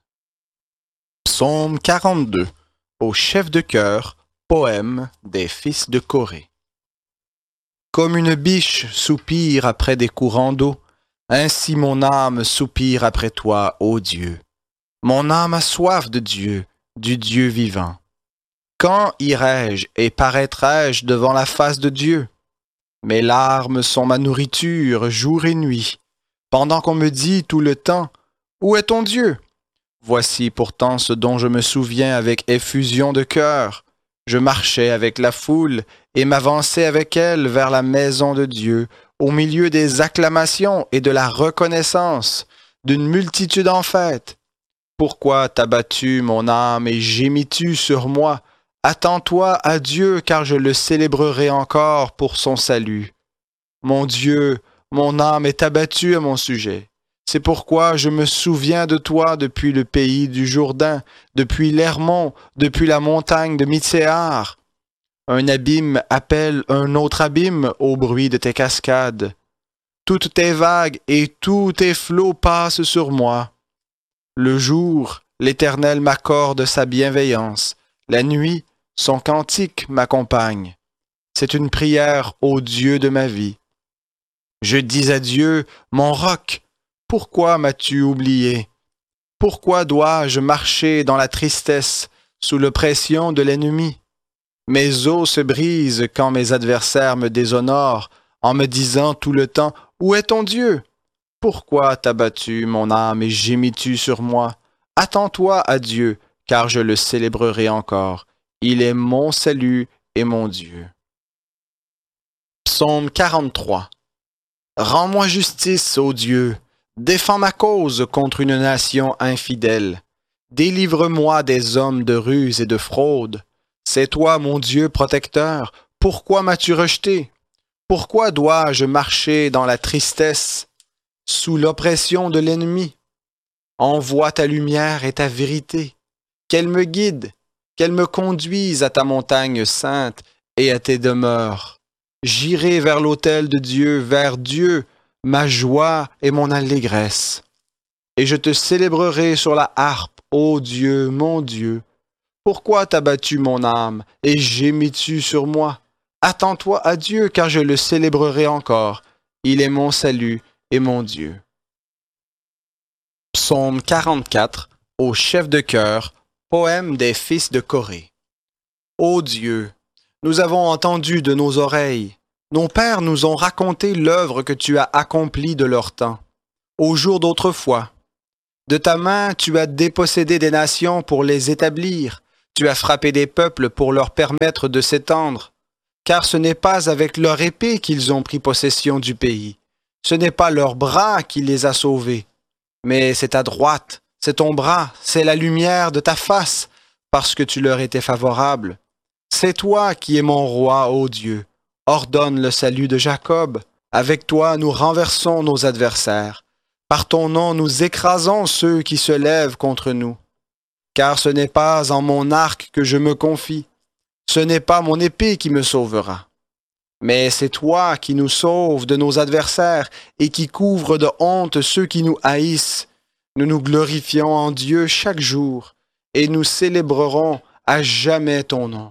S1: Psaume 42. Au chef de chœur, poème des fils de Corée. Comme une biche soupire après des courants d'eau, ainsi mon âme soupire après toi, ô Dieu. Mon âme a soif de Dieu, du Dieu vivant. Quand irai-je et paraîtrai-je devant la face de Dieu? Mes larmes sont ma nourriture jour et nuit, pendant qu'on me dit tout le temps, « Où est ton Dieu? » Voici pourtant ce dont je me souviens avec effusion de cœur. Je marchais avec la foule et m'avançais avec elle vers la maison de Dieu, au milieu des acclamations et de la reconnaissance, d'une multitude en fête. Pourquoi t'as battu mon âme et gémis-tu sur moi? Attends-toi à Dieu, car je le célébrerai encore pour son salut. Mon Dieu, mon âme est abattue à mon sujet. C'est pourquoi je me souviens de toi depuis le pays du Jourdain, depuis l'Hermon, depuis la montagne de Mitséar. Un abîme appelle un autre abîme au bruit de tes cascades. Toutes tes vagues et tous tes flots passent sur moi. Le jour, l'Éternel m'accorde sa bienveillance. La nuit, son cantique m'accompagne. C'est une prière au Dieu de ma vie. Je dis à Dieu, mon roc, pourquoi m'as-tu oublié? Pourquoi dois-je marcher dans la tristesse, sous l'oppression de l'ennemi? Mes os se brisent quand mes adversaires me déshonorent, en me disant tout le temps, « Où est ton Dieu? » Pourquoi t'as battu mon âme et gémis-tu sur moi? Attends-toi à Dieu, car je le célébrerai encore. Il est mon salut et mon Dieu. Psaume 43. Rends-moi justice, ô Dieu. Défends ma cause contre une nation infidèle. Délivre-moi des hommes de ruse et de fraude. C'est toi, mon Dieu protecteur. Pourquoi m'as-tu rejeté? Pourquoi dois-je marcher dans la tristesse, sous l'oppression de l'ennemi? Envoie ta lumière et ta vérité. Qu'elle me guide, qu'elle me conduise à ta montagne sainte et à tes demeures. J'irai vers l'autel de Dieu, vers Dieu, ma joie et mon allégresse. Et je te célébrerai sur la harpe, ô Dieu, mon Dieu. Pourquoi t'as battu mon âme et gémis-tu sur moi? Attends-toi à Dieu, car je le célébrerai encore. Il est mon salut et mon Dieu. Psaume 44, au chef de chœur, poème des fils de Corée.
S2: Ô Dieu, nous avons entendu de nos oreilles. Nos pères nous ont raconté l'œuvre que tu as accomplie de leur temps, au jour d'autrefois. De ta main, tu as dépossédé des nations pour les établir. Tu as frappé des peuples pour leur permettre de s'étendre. Car ce n'est pas avec leur épée qu'ils ont pris possession du pays. Ce n'est pas leur bras qui les a sauvés. Mais c'est ta droite, c'est ton bras, c'est la lumière de ta face, parce que tu leur étais favorable. C'est toi qui es mon roi, ô Dieu. Ordonne le salut de Jacob. Avec toi, nous renversons nos adversaires. Par ton nom, nous écrasons ceux qui se lèvent contre nous. Car ce n'est pas en mon arc que je me confie. Ce n'est pas mon épée qui me sauvera. Mais c'est toi qui nous sauves de nos adversaires et qui couvre de honte ceux qui nous haïssent. Nous nous glorifions en Dieu chaque jour et nous célébrerons à jamais ton nom.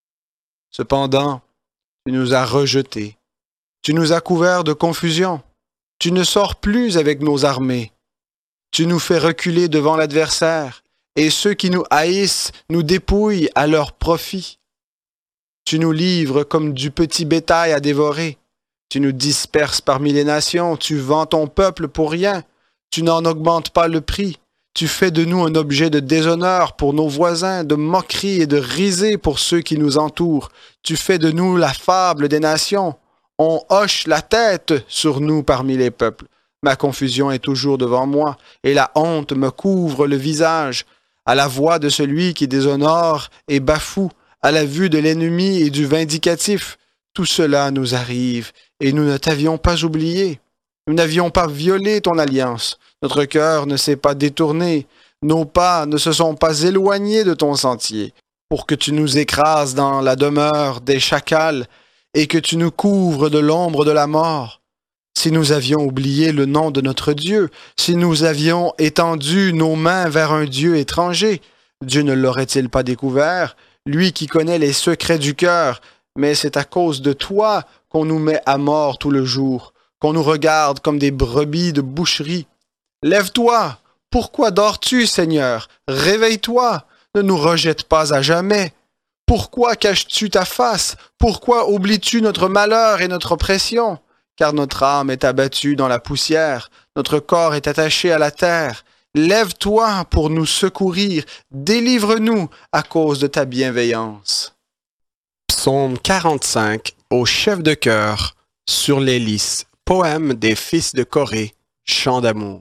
S2: Cependant, tu nous as rejetés. Tu nous as couverts de confusion. Tu ne sors plus avec nos armées. Tu nous fais reculer devant l'adversaire, et ceux qui nous haïssent nous dépouillent à leur profit. Tu nous livres comme du petit bétail à dévorer. Tu nous disperses parmi les nations, tu vends ton peuple pour rien. Tu n'en augmentes pas le prix. Tu fais de nous un objet de déshonneur pour nos voisins, de moquerie et de risée pour ceux qui nous entourent. Tu fais de nous la fable des nations. On hoche la tête sur nous parmi les peuples. Ma confusion est toujours devant moi, et la honte me couvre le visage. À la voix de celui qui déshonore et bafoue, à la vue de l'ennemi et du vindicatif, tout cela nous arrive, et nous ne t'avions pas oublié. Nous n'avions pas violé ton alliance. Notre cœur ne s'est pas détourné. Nos pas ne se sont pas éloignés de ton sentier, pour que tu nous écrases dans la demeure des chacals et que tu nous couvres de l'ombre de la mort. Si nous avions oublié le nom de notre Dieu, si nous avions étendu nos mains vers un Dieu étranger, Dieu ne l'aurait-il pas découvert, lui qui connaît les secrets du cœur, mais c'est à cause de toi qu'on nous met à mort tout le jour, qu'on nous regarde comme des brebis de boucherie. Lève-toi! Pourquoi dors-tu, Seigneur? Réveille-toi! Ne nous rejette pas à jamais! Pourquoi caches-tu ta face? Pourquoi oublies-tu notre malheur et notre oppression? Car notre âme est abattue dans la poussière, notre corps est attaché à la terre. Lève-toi pour nous secourir, délivre-nous à cause de ta bienveillance.
S1: Psaume 45 au chef de chœur, sur les lys, poème des fils de Corée, chant d'amour.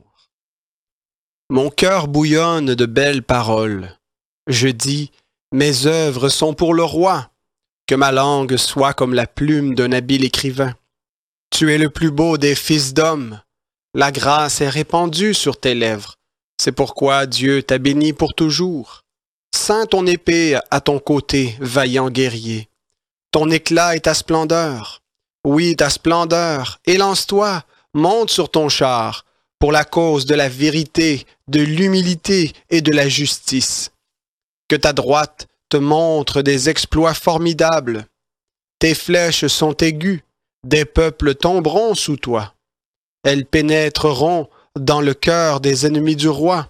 S1: Mon cœur bouillonne de belles paroles. Je dis, mes œuvres sont pour le roi. Que ma langue soit comme la plume d'un habile écrivain. Tu es le plus beau des fils d'hommes. La grâce est répandue sur tes lèvres. C'est pourquoi Dieu t'a béni pour toujours. Ceins ton épée à ton côté, vaillant guerrier. Ton éclat et ta splendeur. Oui, ta splendeur. Élance-toi, monte sur ton char, pour la cause de la vérité, de l'humilité et de la justice. Que ta droite te montre des exploits formidables. Tes flèches sont aiguës, des peuples tomberont sous toi. Elles pénétreront dans le cœur des ennemis du roi.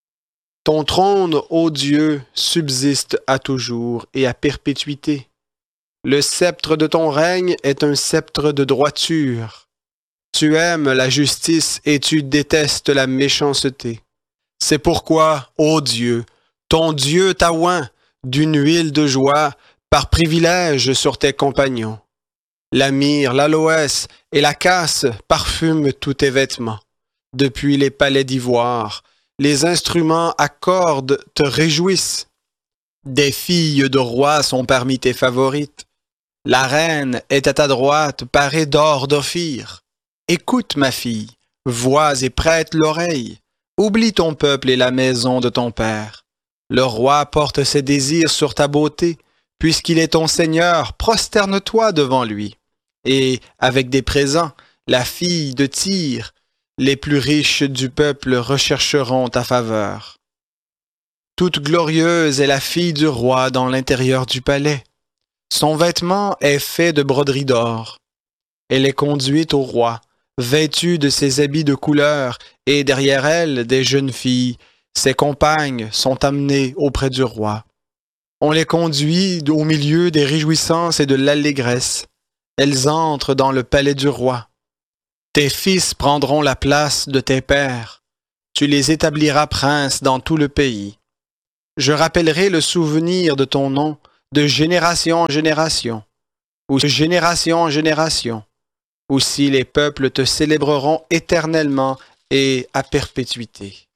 S1: Ton trône, ô Dieu, subsiste à toujours et à perpétuité. Le sceptre de ton règne est un sceptre de droiture. Tu aimes la justice et tu détestes la méchanceté. C'est pourquoi, ô Dieu, ton Dieu t'a oint d'une huile de joie par privilège sur tes compagnons. La myrrhe, l'aloès et la casse parfument tous tes vêtements. Depuis les palais d'ivoire, les instruments à cordes te réjouissent. Des filles de rois sont parmi tes favorites. La reine est à ta droite, parée d'or d'Ophir. Écoute, ma fille, vois et prête l'oreille. Oublie ton peuple et la maison de ton père. Le roi porte ses désirs sur ta beauté. Puisqu'il est ton Seigneur, prosterne-toi devant lui. Et, avec des présents, la fille de Tyr, les plus riches du peuple rechercheront ta faveur. Toute glorieuse est la fille du roi dans l'intérieur du palais. Son vêtement est fait de broderie d'or. Elle est conduite au roi, vêtue de ses habits de couleur, et derrière elle, des jeunes filles, ses compagnes, sont amenées auprès du roi.
S2: On les conduit au milieu des réjouissances et de l'allégresse. Elles entrent dans le palais du roi. Tes fils prendront la place de tes pères. Tu les établiras princes dans tout le pays. Je rappellerai le souvenir de ton nom de génération en génération, ou de génération en génération. Aussi les peuples te célébreront éternellement et à perpétuité.